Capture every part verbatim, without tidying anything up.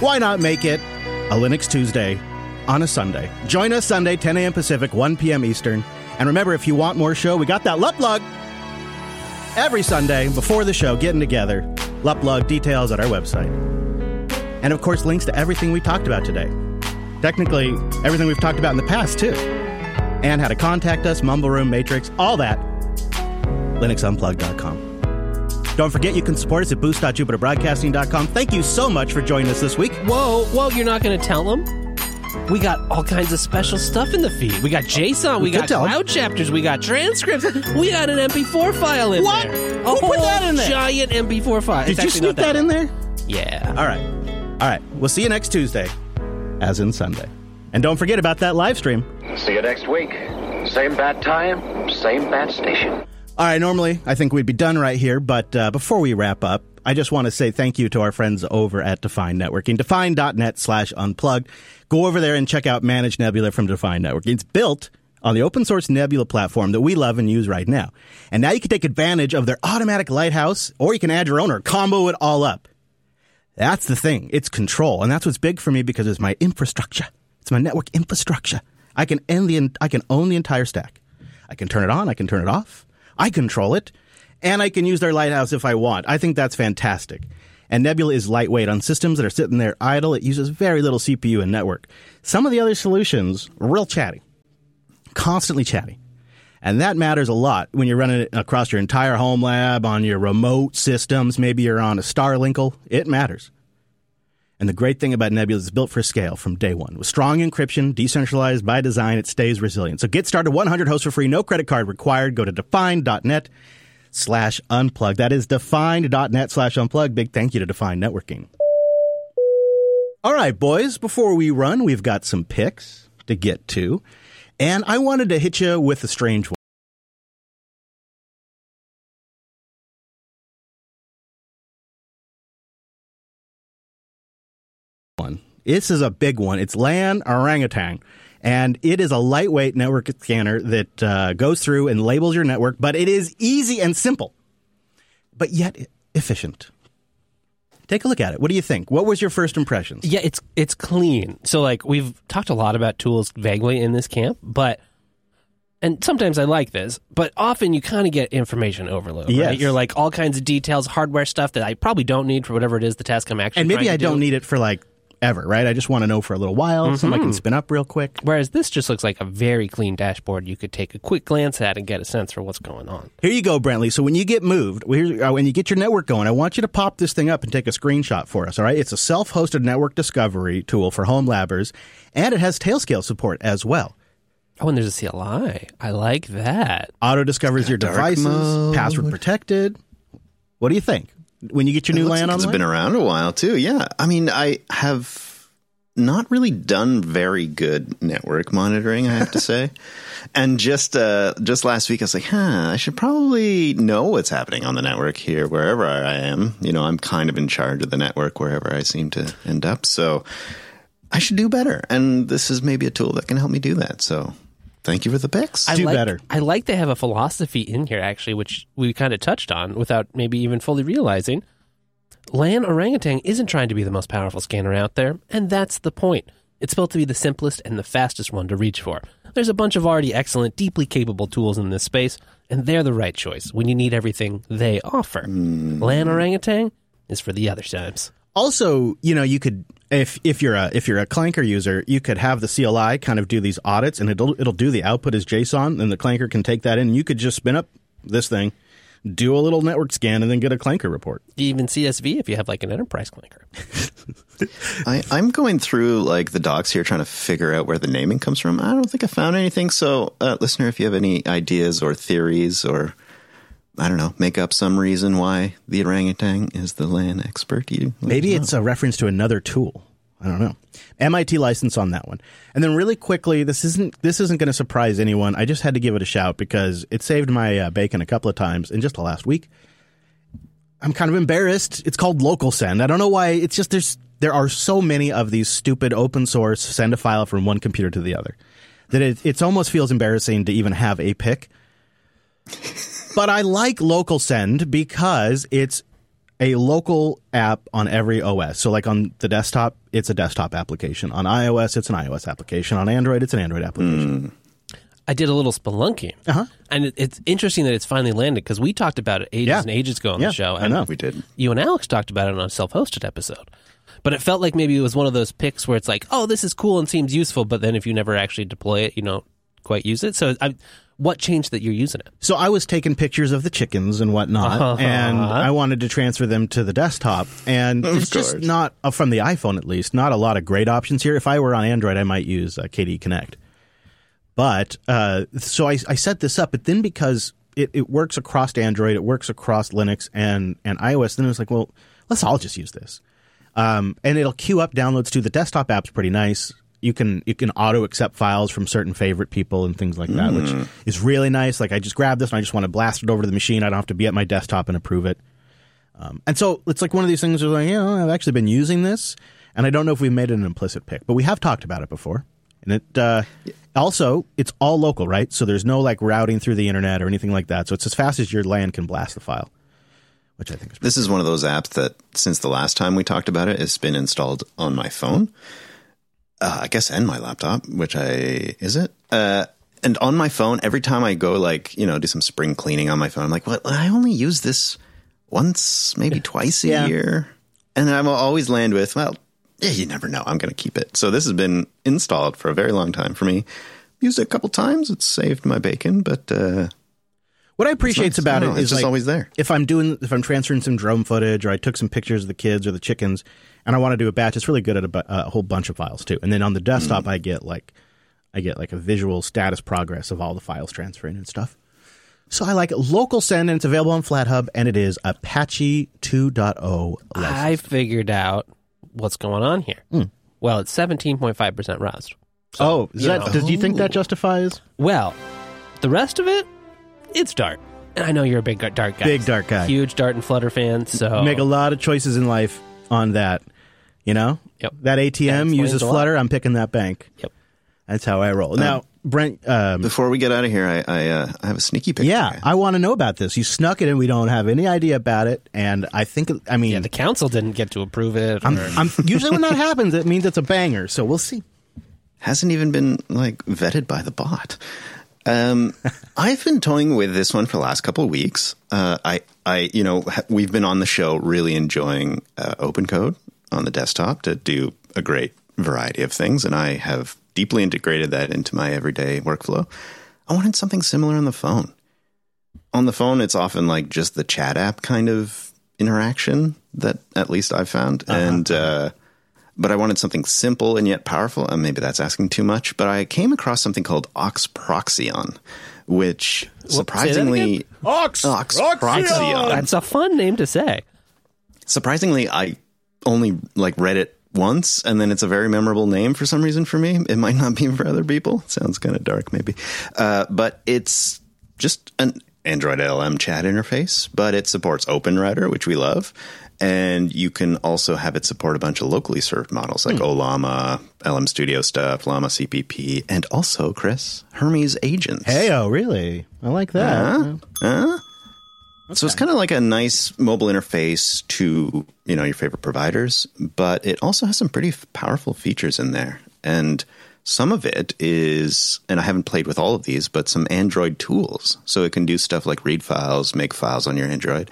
why not make it a Linux Tuesday on a Sunday? Join us Sunday, ten a.m. Pacific, one p.m. Eastern. And remember, if you want more show, we got that Luplug every Sunday before the show, getting together. Luplug details at our website. And, of course, links to everything we talked about today. Technically, everything we've talked about in the past, too. And how to contact us, Mumble Room, Matrix, all that. Linux Unplugged dot com. Don't forget you can support us at boost dot jupiter broadcasting dot com. Thank you so much for joining us this week. Whoa, whoa, you're not going to tell them? We got all kinds of special stuff in the feed. We got JSON, we, we got cloud chapters, we got transcripts, we got an M P four file in what? there. What? Who put that in there? Giant M P four file. Did it's you sneak that, that in there? Yeah. All right. All right. We'll see you next Tuesday, as in Sunday. And don't forget about that live stream. See you next week. Same bad time, same bad station. All right, normally I think we'd be done right here, but uh, before we wrap up, I just want to say thank you to our friends over at Define Networking, define.net slash unplugged. Go over there and check out Managed Nebula from Define Networking. It's built on the open source Nebula platform that we love and use right now. And now you can take advantage of their automatic lighthouse, or you can add your own or combo it all up. That's the thing. It's control. And that's what's big for me because it's my infrastructure. It's my network infrastructure. I can end the I can own the entire stack. I can turn it on. I can turn it off. I control it. And I can use their lighthouse if I want. I think that's fantastic. And Nebula is lightweight on systems that are sitting there idle. It uses very little C P U and network. Some of the other solutions are real chatty. Constantly chatty. And that matters a lot when you're running it across your entire home lab, on your remote systems. Maybe you're on a Starlinkle. It matters. And the great thing about Nebula is it's built for scale from day one. With strong encryption, decentralized by design, it stays resilient. So get started one hundred hosts for free, no credit card required. Go to define.net slash unplug. That is define.net slash unplug. Big thank you to Define Networking. All right, boys, before we run, we've got some picks to get to. And I wanted to hit you with a strange one. This is a big one. It's LAN Orangutan, and it is a lightweight network scanner that uh, goes through and labels your network, but it is easy and simple, but yet efficient. Take a look at it. What do you think? What was your first impressions? Yeah, it's it's clean. So, like, we've talked a lot about tools vaguely in this camp, but, and sometimes I like this, but often you kind of get information overload, yes. right? You're like all kinds of details, hardware stuff that I probably don't need for whatever it is the task I'm actually And maybe I do. don't need it for, like, ever, right? I just want to know for a little while, mm-hmm. something I can spin up real quick. Whereas this just looks like a very clean dashboard you could take a quick glance at and get a sense for what's going on. Here you go, Brentley. So when you get moved, when you get your network going, I want you to pop this thing up and take a screenshot for us, all right? It's a self-hosted network discovery tool for home labbers, and it has Tailscale support as well. Oh, and there's a C L I. I like that. Auto-discovers your devices, mode. Password protected. What do you think? When you get your it new LAN LAN like online? It's been around a while, too, yeah. I mean, I have not really done very good network monitoring, I have to say. And just uh, just last week, I was like, huh, I should probably know what's happening on the network here, wherever I am. You know, I'm kind of in charge of the network wherever I seem to end up. So I should do better. And this is maybe a tool that can help me do that. So thank you for the picks. I do like, better. I like to have a philosophy in here, actually, which we kind of touched on without maybe even fully realizing. LAN Orangutan isn't trying to be the most powerful scanner out there, and that's the point. It's built to be the simplest and the fastest one to reach for. There's a bunch of already excellent, deeply capable tools in this space, and they're the right choice when you need everything they offer. Mm. LAN Orangutan is for the other times. Also, you know, you could, if if you're a if you're a Clanker user, you could have the C L I kind of do these audits, and it'll it'll do the output as JSON, and the Clanker can take that in, and you could just spin up this thing, do a little network scan, and then get a Clanker report. Even C S V if you have like an enterprise Clanker. I, I'm going through like the docs here trying to figure out where the naming comes from. I don't think I found anything. So, uh, listener, if you have any ideas or theories or, I don't know, make up some reason why the orangutan is the LAN expert, you maybe it's a reference to another tool. I don't know. M I T license on that one. And then really quickly, this isn't this isn't going to surprise anyone. I just had to give it a shout because it saved my uh, bacon a couple of times in just the last week. I'm kind of embarrassed. It's called LocalSend. I don't know why. It's just there's there are so many of these stupid open source send a file from one computer to the other that it it's almost feels embarrassing to even have a pick. But I like LocalSend because it's a local app on every O S. So like on the desktop, it's a desktop application. On iOS, it's an iOS application. On Android, it's an Android application. Mm. I did a little spelunking. Uh-huh. And it, it's interesting that it's finally landed because we talked about it ages Yeah. and ages ago on Yeah, the show. I And know. We did. You and Alex talked about it on a self-hosted episode. But it felt like maybe it was one of those picks where it's like, oh, this is cool and seems useful, but then if you never actually deploy it, you don't quite use it. So I, what changed that you're using it? So I was taking pictures of the chickens and whatnot, Uh-huh. and I wanted to transfer them to the desktop. And Of it's just course. not, uh, from the iPhone at least, not a lot of great options here. If I were on Android, I might use uh, K D E Connect. But, uh, so I, I set this up, but then because it, it works across Android, it works across Linux and, and iOS, then it was like, well, let's all just use this. Um, and it'll queue up downloads to the desktop app's pretty nice. You can you can auto accept files from certain favorite people and things like that, Mm. which is really nice. Like I just grab this and I just want to blast it over to the machine. I don't have to be at my desktop and approve it. Um, and so it's like one of these things where like, you know, I've actually been using this, and I don't know if we made it an implicit pick, but we have talked about it before. And it uh, also it's all local, right? So there's no like routing through the internet or anything like that. So it's as fast as your LAN can blast the file, which I think is pretty This is one of those apps that since the last time we talked about it, it's been installed on my phone. Uh, I guess, and my laptop, which I, is it? Uh, and on my phone, every time I go like, you know, do some spring cleaning on my phone, I'm like, well, I only use this once, maybe twice a Yeah. year. And I will always land with, well, yeah, you never know. I'm going to keep it. So this has been installed for a very long time for me. Used it a couple times. It's saved my bacon, but, uh, What I appreciate nice. about I it don't know, is it's just like, always there. If I'm doing, if I'm transferring some drone footage, or I took some pictures of the kids or the chickens, and I want to do a batch, it's really good at a, bu- a whole bunch of files too. And then on the desktop, Mm. I get like, I get like a visual status progress of all the files transferring and stuff. So I like it. Local send, and it's available on FlatHub, and it is Apache two point oh license. I figured out what's going on here. Mm. Well, it's seventeen point five percent Rust. oh, is you that? know. Does do you think Oh. that justifies? Well, the rest of it, it's Dart. And I know you're a big Dart guy. Big Dart guy. Huge Dart and Flutter fan, so... Make a lot of choices in life on that. You know, Yep. that A T M That explains uses a lot. Flutter. I'm picking that bank. Yep. That's how I roll. Now, Brent. Um, Before we get out of here, I, I, uh, I have a sneaky picture. Yeah, I want to know about this. You snuck it, and we don't have any idea about it. And I think, I mean, Yeah, the council didn't get to approve it. I'm, or- I'm usually when that happens, it means it's a banger. So we'll see. Hasn't even been like vetted by the bot. Um, I've been toying with this one for the last couple of weeks. Uh, I, I, you know, ha- we've been on the show really enjoying uh, OpenCode on the desktop to do a great variety of things, and I have deeply integrated that into my everyday workflow. I wanted something similar on the phone. On the phone, it's often like just the chat app kind of interaction that at least I've found, Uh-huh. and. Uh, But I wanted something simple and yet powerful, and maybe that's asking too much. But I came across something called Oxproxion, which surprisingly Ox, Oxproxion. That's a fun name to say. Surprisingly, I only like read it once, and then it's a very memorable name for some reason for me. It might not be for other people. It sounds kind of dark, maybe, uh, but it's just an Android L M chat interface. But it supports OpenRouter, which we love. And you can also have it support a bunch of locally served models like Ollama, L M Studio stuff, Llama C P P, and also, Chris, Hermes agents. Hey, oh, really? I like that. Huh? Huh? So it's kind of like a nice mobile interface to, you know, your favorite providers, but it also has some pretty f- powerful features in there. And some of it is, and I haven't played with all of these, but some Android tools. So it can do stuff like read files, make files on your Android,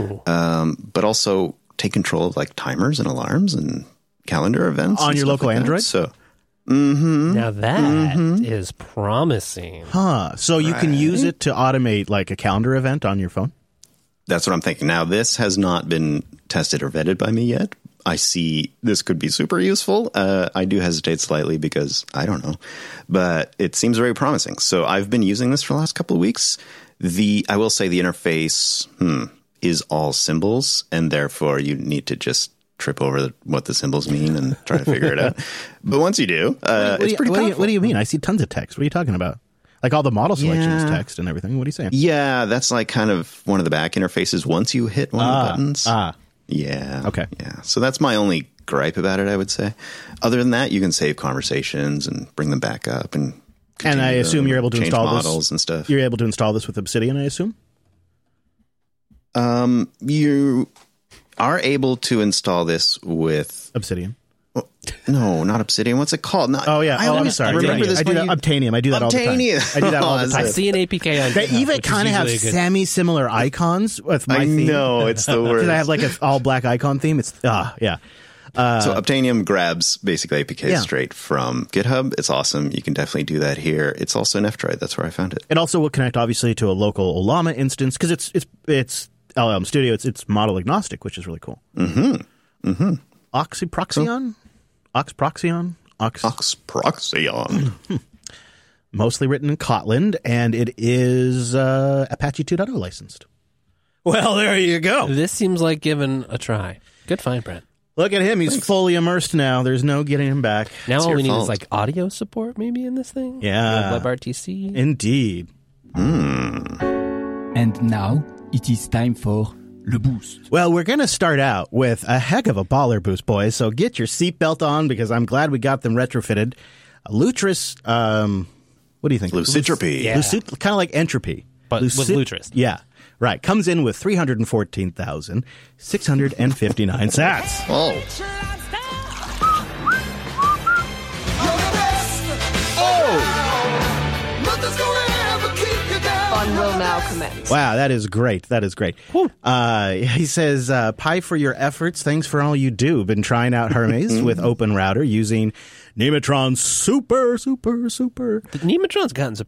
um, but also take control of like timers and alarms and calendar events On and your stuff local like that. Android? So, mm-hmm. Now that is promising. Huh. So you can use it to automate like a calendar event on your phone? That's what I'm thinking. Now, this has not been tested or vetted by me yet. I see this could be super useful. Uh, I do hesitate slightly because I don't know, but it seems very promising. So I've been using this for the last couple of weeks. The I will say the interface hmm, is all symbols, and therefore you need to just trip over the, what the symbols mean and try to figure it out. But once you do, uh, What do it's you- pretty what do you, powerful. what do you mean? I see tons of text. What are you talking about? Like all the model selection is Yeah. text and everything. What are you saying? Yeah, that's like kind of one of the back interfaces once you hit one of the buttons. Ah. Yeah. Okay. Yeah. So that's my only gripe about it, I would say. Other than that, you can save conversations and bring them back up, and And I continue assume you're able to change install models this. and stuff. You're able to install this with Obsidian, I assume? Um, you are able to install this with Obsidian. no, not Obsidian. What's it called? No, Oh yeah. I oh, I'm always sorry. remember Yeah, this. I do when that. you- Obtanium. I do that all the time. Obtanium. I do that all the Oh, time. I that's see an A P K on They GitHub, even which is kind of have usually a good- semi-similar icons with my I theme. know it's the worst. Because I have like an all-black icon theme. It's ah yeah. so Obtanium grabs basically A P Ks Yeah. straight from GitHub. It's awesome. You can definitely do that here. It's also an F-Droid. That's where I found it. It also will connect obviously to a local Olama instance because it's it's it's L L M Studio. It's it's model agnostic, which is really cool. Mm-hmm. Mm-hmm. Oxyproxyon, Oxproxyon, Ox. Oxproxyon. Mostly written in Kotlin, and it is uh, Apache two point oh licensed. Well, there you go. This seems like giving a try. Good find, Brent. Look at him. He's fully immersed now. There's no getting him back. Now It's all your we need fault. is like audio support maybe in this thing. Yeah. WebRTC. Indeed. And now it is time for Le Boost. Well, we're going to start out with a heck of a baller boost, boys. So get your seatbelt on because I'm glad we got them retrofitted. Lutris, um, what do you think? Lucitropy. Yeah. Lucid, kind of like Entropy. But with Lutris. Yeah, right. Comes in with three hundred fourteen thousand six hundred fifty-nine sats. Oh. Fun will now commence. Wow, that is great. That is great. Uh, he says, uh, Pi for your efforts. Thanks for all you do. Been trying out Hermes with Open Router using Nematron super, super, super. The Nematron's gotten some